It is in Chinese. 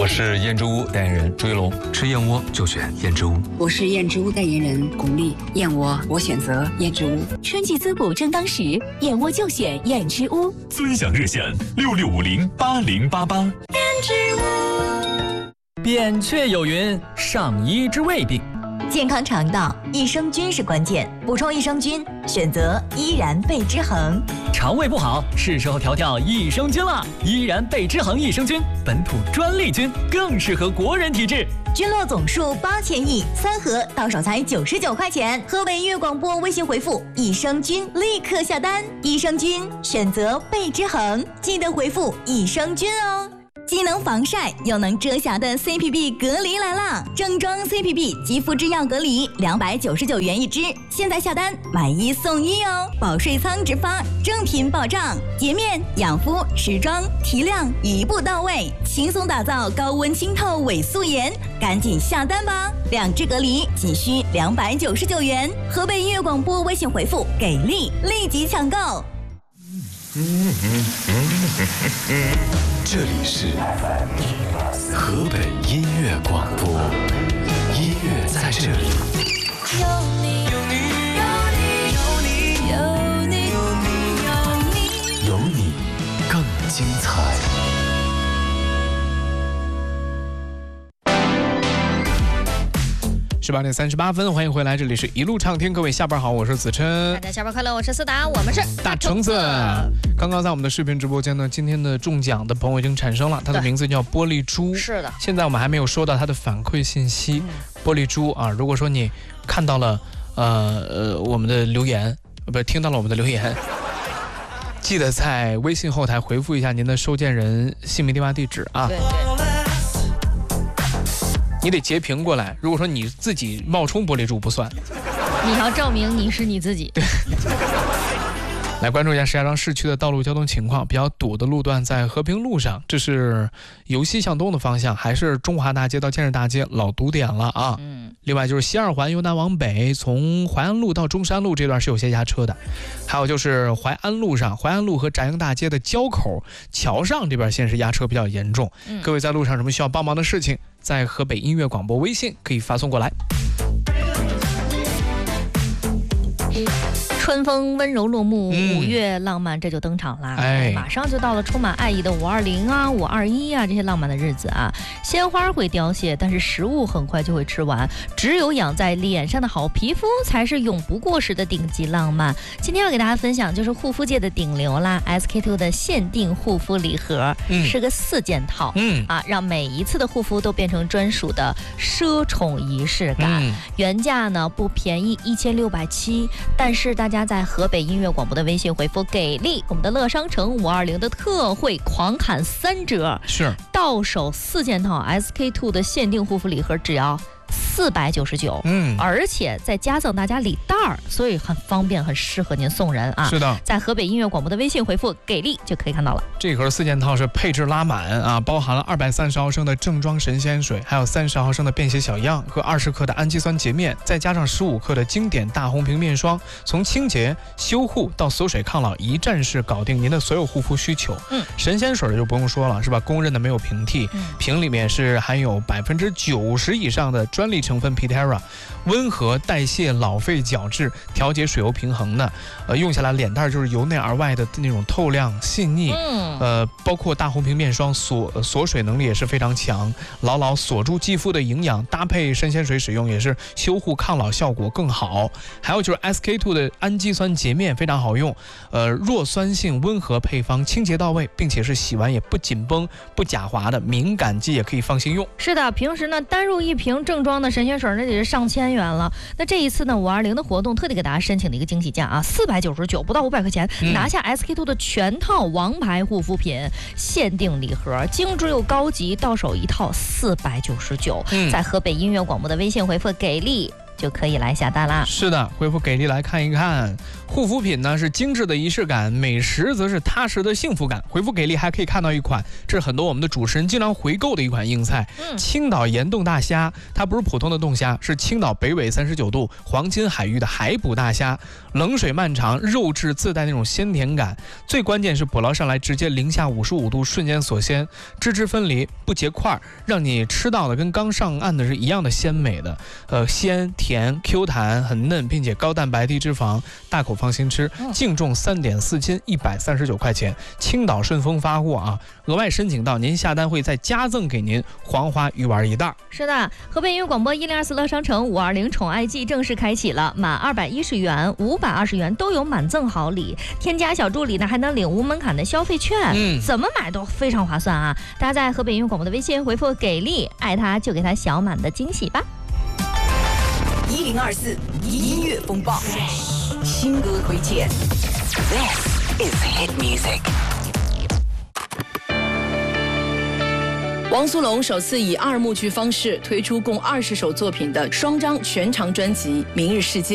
我是燕之屋代言人朱一龙， 吃燕窝就选燕之屋。 我是燕之屋代言人巩俐，燕窝我选择燕之屋。 春季滋补正当时，燕窝就选燕之屋。 尊享热线66508088。燕之屋。扁鹊有云：上医之未病。 健康肠道，益生菌是关键。补充益生菌，选择依然贝之恒。 肠胃不好，是时候调调益生菌了。依然贝之恒益生菌，本土专利菌，更适合国人体质。 菌落总数8000亿，3盒到手才99块钱。河北音乐广播微信回复益生菌，立刻下单。益生菌选择贝之恒，记得回复益生菌哦。既能防晒又能遮瑕的 CPB 隔离来了，正装 CPB 肌肤之钥隔离299元一支，现在下单买1送1哦，保税仓直发，正品保障，洁面、养肤、持妆、提亮一步到位，轻松打造高温清透伪素颜，赶紧下单吧！2支隔离仅需299元，河北音乐广播微信回复给力，立即抢购。 这里是河北音乐广播，音乐在这里。 有你，有你，有你，有你，有你， 有你更精彩。 18点38分，欢迎回来，这里是一路畅听，各位下班好，我是子琛。 大家下班快乐，我是思达，我们是大橙子。刚刚在我们的视频直播间呢，今天的中奖的朋友已经产生了，他的名字叫玻璃珠。 是的。 现在我们还没有收到他的反馈信息。玻璃珠啊，如果说你看到了我们的留言，不是听到了我们的留言，记得在微信后台回复一下您的收件人姓名、电话、地址啊。 对。 你得截屏过来，如果说你自己冒充玻璃珠不算， 你要证明你是你自己。 对。来关注一下石家庄市区的道路交通情况，比较堵的路段在和平路上，这是由西向东的方向，还是中华大街到建设大街老堵点了啊。另外就是西二环由南往北，从淮安路到中山路这段是有些压车的，还有就是淮安路上，淮安路和展英大街的交口桥上这边现在是压车比较严重。各位在路上什么需要帮忙的事情，在河北音乐广播微信可以发送过来。 春风温柔落幕，5月浪漫这就登场啦！马上就到了充满爱意的520啊、521啊这些浪漫的日子啊。鲜花会凋谢，但是食物很快就会吃完，只有养在脸上的好皮肤才是永不过时的顶级浪漫。今天要给大家分享就是护肤界的顶流啦 ，SK-II 的限定护肤礼盒，是个4件套，让每一次的护肤都变成专属的奢宠仪式感。原价呢不便宜，1670，但是大家在河北音乐广播的微信回复给力，我们的乐商城520的特惠狂砍3折， 是到手4件套 SK-II 的限定护肤礼盒只要499，而且再加赠大家礼袋儿，所以很方便，很适合您送人啊。 是的， 在河北音乐广播的微信回复给力就可以看到了。 这盒4件套是配置拉满啊，包含了230毫升的正装神仙水，还有30毫升的便携小样和20克的氨基酸洁面，再加上15克的经典大红瓶面霜，从清洁、修护到锁水抗老，一站式搞定您的所有护肤需求。神仙水就不用说了，是吧？公认的没有平替，瓶里面是含有90%以上的专利成分 Pitera， 温和代谢、老废角质、调节水油平衡的，用下来脸蛋就是由内而外的那种透亮细腻，包括大红瓶面霜锁水能力也是非常强，牢牢锁住肌肤的营养，搭配神仙水使用也是修护抗老效果更好。还有就是 SK-II 的氨基酸洁面非常好用，弱酸性温和配方，清洁到位，并且是洗完也不紧绷不假滑的，敏感肌也可以放心用。 是的，平时呢单入1瓶正装的神仙水那得是上千元了。那这一次呢520的活动特地给大家申请了一个惊喜价啊，499，不到500块钱，拿下 SK-II 的全套王牌护肤品限定礼盒，精致又高级，到手一套499。在河北音乐广播的微信回复给力就可以来下单啦。 是的，回复给力来看一看。护肤品呢是精致的仪式感，美食则是踏实的幸福感。回复给力还可以看到一款，这是很多我们的主持人经常回购的一款硬菜，青岛盐冻大虾。它不是普通的冻虾，是青岛北纬39度黄金海域的海捕大虾，冷水漫长，肉质自带那种鲜甜感，最关键是捕捞上来直接零下55度瞬间锁鲜，汁汁分离不结块，让你吃到的跟刚上岸的是一样的鲜美的。鲜甜 Q 弹很嫩，并且高蛋白低脂肪，大口放心吃。净重3.4斤，139块钱。青岛顺丰发货啊，额外申请到您下单会再加赠给您黄花鱼丸1袋。 是的，河北音乐广播1024乐商城520宠爱季正式开启了，满210元、520元都有满赠好礼，添加小助理呢还能领无门槛的消费券，怎么买都非常划算啊！大家在河北音乐广播的微信回复给力，爱他就给他小满的惊喜吧。 1024音乐风暴，新歌推荐。This is hit music。王苏泷首次以2幕剧方式推出共20首作品的双张全长专辑《明日世界》。